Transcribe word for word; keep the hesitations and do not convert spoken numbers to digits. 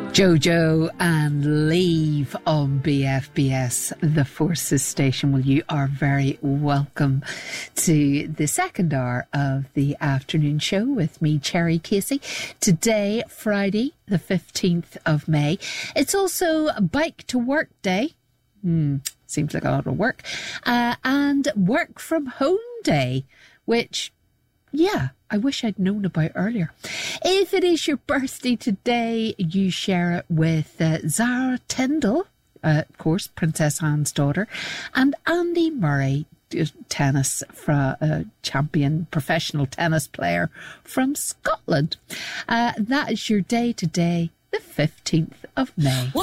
Jojo and Leave on B F B S, the Forces Station. Well, you are very welcome to the second hour of the afternoon show with me, Cherry Casey. Today, Friday, the fifteenth of May. It's also Bike to Work Day. Hmm, seems like a lot of work. Uh, and Work from Home Day, which, yeah, I wish I'd known about earlier. If it is your birthday today, you share it with uh, Zara Tyndall, uh, of course, Princess Anne's daughter, and Andy Murray, tennis from a champion professional tennis player from Scotland. Uh, that is your day today, the fifteenth of May.